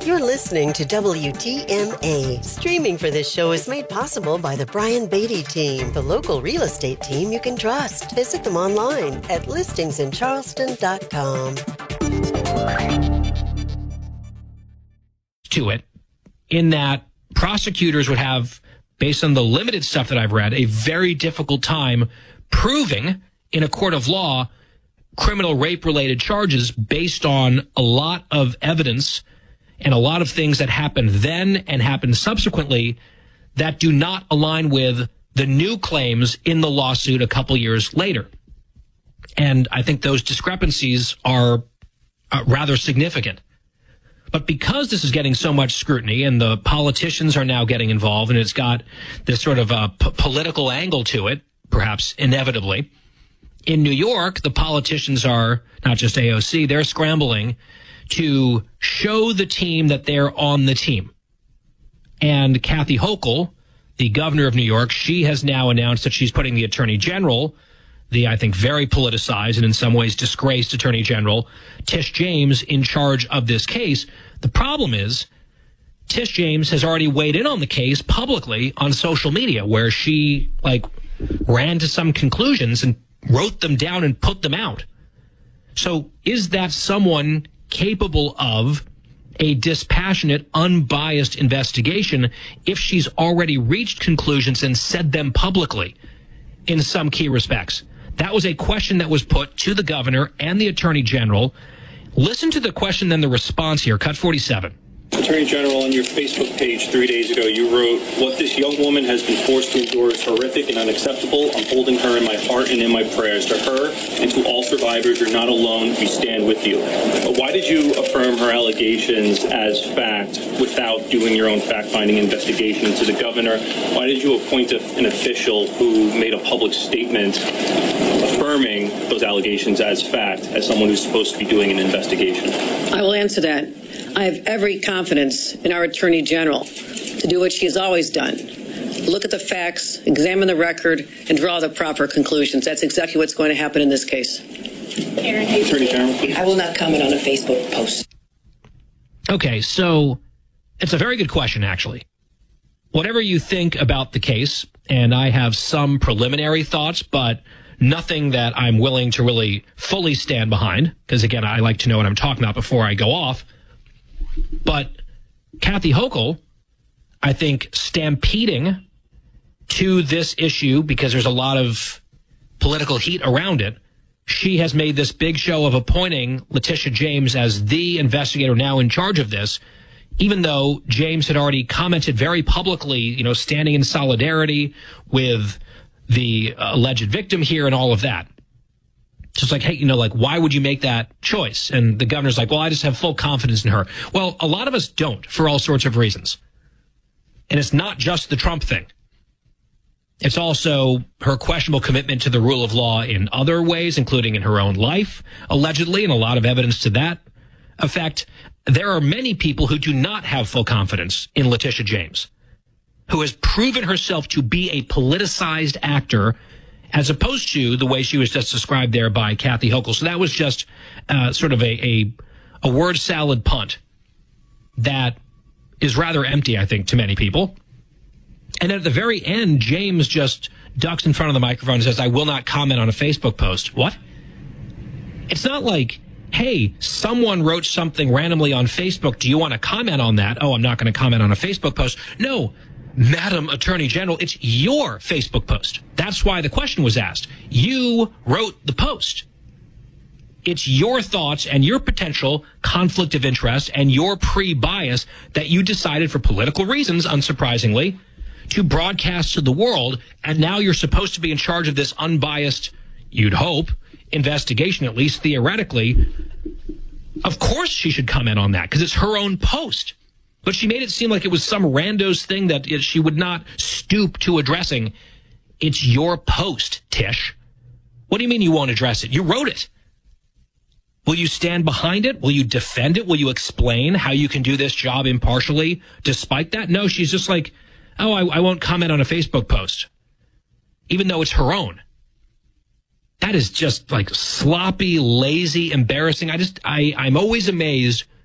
You're listening to WTMA. Streaming for this show is made possible by the Brian Beatty team, the local real estate team you can trust. Visit them online at listingsincharleston.com. To it, in that prosecutors would have, based on the limited stuff that I've read, a very difficult time proving in a court of law criminal rape-related charges based on a lot of evidence and a lot of things that happened then and happened subsequently that do not align with the new claims in the lawsuit a couple years later. And I think those discrepancies are rather significant. But because this is getting so much scrutiny and the politicians are now getting involved and it's got this sort of a political angle to it, perhaps inevitably, in New York, the politicians are, not just AOC, they're scrambling to show the team that they're on the team. And Kathy Hochul, the governor of New York, she has now announced that she's putting the attorney general, the, I think, very politicized and in some ways disgraced attorney general, Tish James, in charge of this case. The problem is Tish James has already weighed in on the case publicly on social media, where she ran to some conclusions and wrote them down and put them out. So is that someone capable of a dispassionate, unbiased investigation if she's already reached conclusions and said them publicly in some key respects? That was a question that was put to the governor and the attorney general. Listen to the question, then the response here. Cut 47. Attorney General, on your Facebook page 3 days ago, you wrote, "What this young woman has been forced to endure is horrific and unacceptable. I'm holding her in my heart and in my prayers. To her and to all survivors, you're not alone. We stand with you." Why did you affirm her allegations as fact without doing your own fact-finding investigation into the governor? Why did you appoint an official who made a public statement affirming those allegations as fact, as someone who's supposed to be doing an investigation? I will answer that. I have every confidence in our Attorney General to do what she has always done. Look at the facts, examine the record, and draw the proper conclusions. That's exactly what's going to happen in this case. Attorney General. I will not comment on a Facebook post. Okay, so it's a very good question, actually. Whatever you think about the case, and I have some preliminary thoughts, but nothing that I'm willing to really fully stand behind, because, again, I like to know what I'm talking about before I go off. But Kathy Hochul, I think, stampeding to this issue because there's a lot of political heat around it. She has made this big show of appointing Letitia James as the investigator now in charge of this, even though James had already commented very publicly, standing in solidarity with the alleged victim here and all of that. So it's like, hey, why would you make that choice? And the governor's like, well, I just have full confidence in her. Well, a lot of us don't for all sorts of reasons. And it's not just the Trump thing. It's also her questionable commitment to the rule of law in other ways, including in her own life, allegedly, and a lot of evidence to that effect. There are many people who do not have full confidence in Letitia James, who has proven herself to be a politicized actor, as opposed to the way she was just described there by Kathy Hochul. So that was just sort of a word salad punt that is rather empty, I think, to many people. And at the very end, James just ducks in front of the microphone and says, "I will not comment on a Facebook post." What? It's not like, hey, someone wrote something randomly on Facebook. Do you want to comment on that? Oh, I'm not going to comment on a Facebook post. No. Madam Attorney General, it's your Facebook post. That's why the question was asked. You wrote the post. It's your thoughts and your potential conflict of interest and your pre-bias that you decided for political reasons, unsurprisingly, to broadcast to the world. And now you're supposed to be in charge of this unbiased, you'd hope, investigation, at least theoretically. Of course she should comment on that because it's her own post. But she made it seem like it was some randos thing that she would not stoop to addressing. It's your post, Tish. What do you mean you won't address it? You wrote it. Will you stand behind it? Will you defend it? Will you explain how you can do this job impartially despite that? No, she's just like, oh, I won't comment on a Facebook post, even though it's her own. That is just like sloppy, lazy, embarrassing. I'm always amazed